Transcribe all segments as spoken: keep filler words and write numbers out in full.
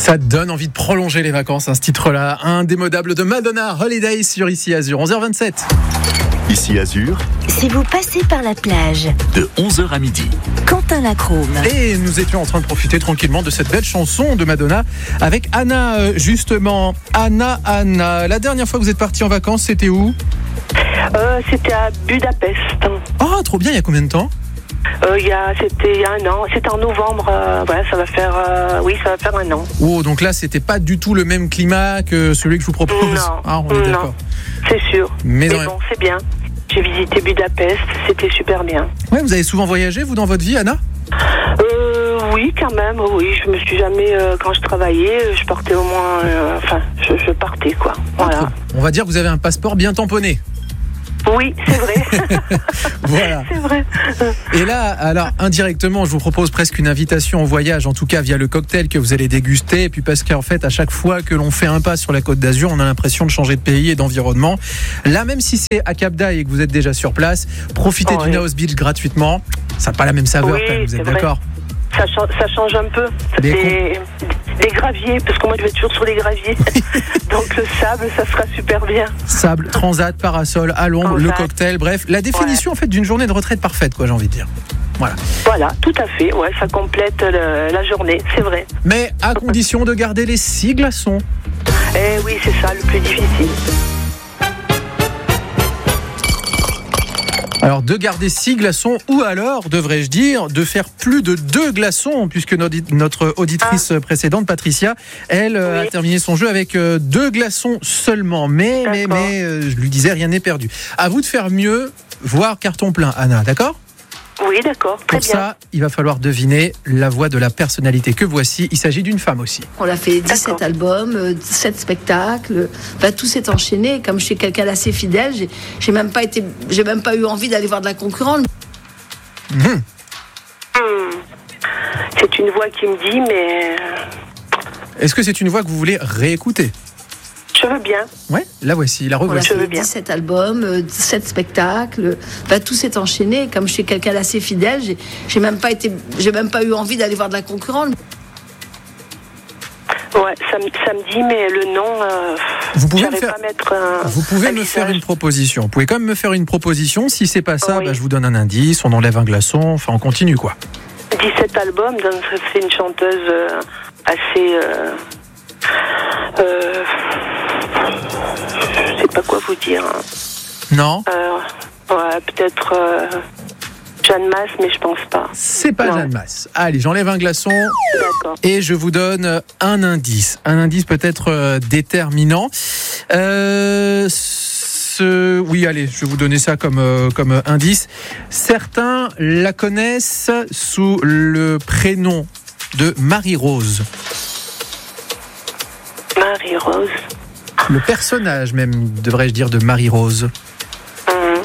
Ça donne envie de prolonger les vacances, hein, ce titre-là. Indémodable de Madonna, Holiday sur Ici Azur, onze heures vingt-sept. Ici Azur, Si vous passez par la plage, de onze heures à midi. Quentin Lacrome. Et nous étions en train de profiter tranquillement de cette belle chanson de Madonna avec Anna, euh, justement. Anna, Anna, la dernière fois que vous êtes partie en vacances, c'était où ? Euh, c'était à Budapest. Oh, trop bien, il y a combien de temps ? Euh, il y a, c'était il y a un an. C'était en novembre. Euh, voilà, ça va faire, euh, oui, ça va faire un an. Oh, donc là, c'était pas du tout le même climat que celui que je vous propose. Non, Ah, on est non, d'accord. c'est sûr. Mais Mais dans- bon, c'est bien. J'ai visité Budapest. C'était super bien. Ouais, vous avez souvent voyagé, vous, dans votre vie, Anna ? Euh, oui, quand même. Oui, je me suis jamais, euh, quand je travaillais, je partais au moins, euh, enfin, je, je partais quoi. Voilà. On va dire que vous avez un passeport bien tamponné. Oui, c'est vrai. Voilà. C'est vrai. Et là, alors, indirectement, je vous propose presque une invitation au voyage, en tout cas via le cocktail que vous allez déguster. Et puis parce qu'en fait, à chaque fois que l'on fait un pas sur la Côte d'Azur, on a l'impression de changer de pays et d'environnement. Là, même si c'est à Cap d'Aille et que vous êtes déjà sur place, profitez Oh, du oui. Naos Beach gratuitement. Ça n'a pas la même saveur Oui, quand même, vous c'est êtes vrai. d'accord ? Ça change, ça change un peu. Des Des, des graviers, parce que moi je vais toujours sur les graviers. Donc le sable, ça sera super bien. Sable, transat, parasol, à l'ombre, Transat. le cocktail, bref, la définition en fait d'une journée de retraite parfaite, quoi, j'ai envie de dire. Voilà. Voilà, tout à fait. Ouais, ça complète le- la journée, c'est vrai. Mais à condition de garder les six glaçons. Eh oui, c'est ça le plus difficile. Alors, de garder six glaçons, ou alors, devrais-je dire, de faire plus de deux glaçons, puisque notre notre auditrice précédente, Patricia, elle euh, Oui. a terminé son jeu avec euh, deux glaçons seulement. Mais, mais, D'accord. mais, euh, je lui disais, rien n'est perdu. À vous de faire mieux, voire carton plein, Anna, d'accord ? Oui, d'accord, très Pour bien. ça, il va falloir deviner la voix de la personnalité que voici. Il s'agit d'une femme aussi. On a fait dix-sept D'accord. albums, euh, sept spectacles. Enfin, tout s'est enchaîné. Comme je suis quelqu'un d'assez fidèle, j'ai, j'ai même pas été, j'ai même pas eu envie d'aller voir de la concurrence. Mmh. Hmm. C'est une voix qui me dit, mais Est-ce que c'est une voix que vous voulez réécouter ? je veux bien. Ouais, la voici, la On a revoici. Je veux fait bien. dix-sept albums, euh, sept spectacles. Enfin, tout s'est enchaîné. Comme je suis quelqu'un d'assez fidèle, j'ai, j'ai même pas été, j'ai même pas eu envie d'aller voir de la concurrence. Ouais, ça me, ça me dit, mais le nom, euh, Vous pouvez j'arrive me faire- pas à mettre un, Vous pouvez un me faire visage. une proposition. Vous pouvez quand même me faire une proposition. Si c'est pas ça, Oui. bah, je vous donne un indice, on enlève un glaçon, enfin on continue quoi. dix-sept albums, donc c'est une chanteuse euh, assez... Euh, euh, je sais pas quoi vous dire. hein. Non, Euh, ouais, peut-être euh, Jeanne Masse, mais je pense pas. c'est pas Non. Jeanne Masse. Allez, j'enlève un glaçon D'accord. et je vous donne un indice. Un indice peut-être euh, déterminant. Euh, ce... Oui, allez, je vais vous donner ça comme, euh, comme indice. Certains la connaissent sous le prénom de Marie-Rose. Marie-Rose. Le personnage même, devrais-je dire, de Marie-Rose. Hum,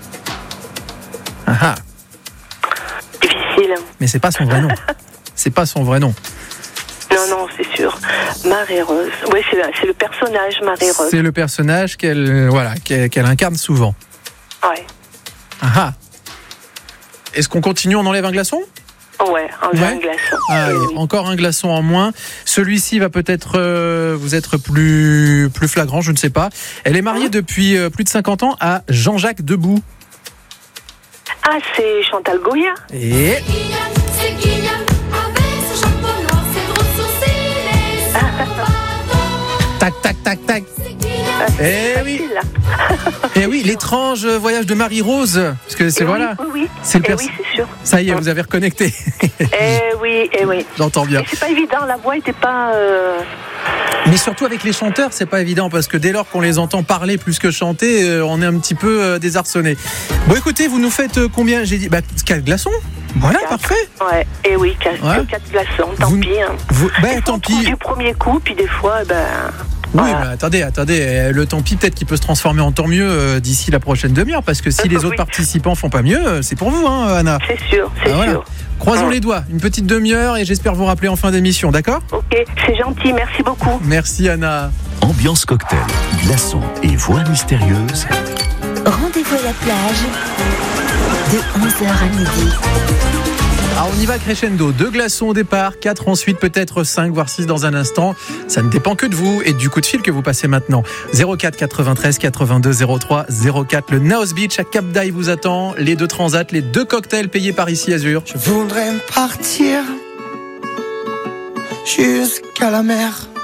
Ah ah. difficile. Mais c'est pas son vrai nom. C'est pas son vrai nom. Non, non, c'est sûr. Marie-Rose. Oui, c'est, la- c'est le personnage Marie-Rose. C'est le personnage qu'elle euh, voilà, qu'elle, qu'elle incarne souvent. Ouais. Ah ah. Est-ce qu'on continue, on enlève un glaçon ? Ouais, en Ouais. un glaçon. Allez, Eh oui. encore un glaçon en moins. Celui-ci va peut-être euh, vous être plus, plus flagrant, je ne sais pas. Elle est mariée depuis euh, plus de cinquante ans à Jean-Jacques Debout. Ah, c'est Chantal Goya. Et C'est Guignol, avec son chapeau noir, ses gros sourcils et son pantalon. tac, tac, tac, tac. C'est Guignol, Eh oui, Facile, là. eh oui, l'étrange voyage de Marie-Rose. Parce que c'est Eh voilà. Oui, oui, oui. C'est le Eh pers- oui, c'est sûr. Ça y est, vous avez reconnecté. Eh oui, eh oui. J'entends bien. Et c'est pas évident, la voix était pas... euh, Mais surtout avec les chanteurs, c'est pas évident parce que dès lors qu'on les entend parler plus que chanter, euh, on est un petit peu euh, désarçonné. Bon, écoutez, vous nous faites euh, combien ? J'ai dit, bah, quatre glaçons. Voilà, Quatre. parfait. Ouais, eh oui, quatre, Ouais. quatre glaçons, tant Vous- pis. Hein. Vous, bah, Des fois, tant on trouve pis. du premier coup, puis des fois, ben... Oui, voilà. bah, attendez, attendez. euh, Le tant pis, peut-être qu'il peut se transformer en tant mieux euh, d'ici la prochaine demi-heure parce que si les Oui. autres participants font pas mieux, euh, c'est pour vous, hein, Anna. C'est sûr, c'est Ah, voilà. sûr. Croisons Ouais. les doigts. Une petite demi-heure et j'espère vous rappeler en fin d'émission, d'accord ? Ok, c'est gentil, merci beaucoup. Merci, Anna. Ambiance cocktail, glaçons et voix mystérieuse. Rendez-vous à la plage de onze heures à midi. Ah, on y va crescendo. Deux glaçons au départ, quatre ensuite, peut-être cinq, voire six dans un instant. Ça ne dépend que de vous et du coup de fil que vous passez maintenant. zéro quatre quatre-vingt-treize quatre-vingt-deux zéro trois zéro quatre. Le Naos Beach à Cap d'Aille vous attend. Les deux transats, les deux cocktails payés par Ici Azur. Je voudrais partir jusqu'à la mer.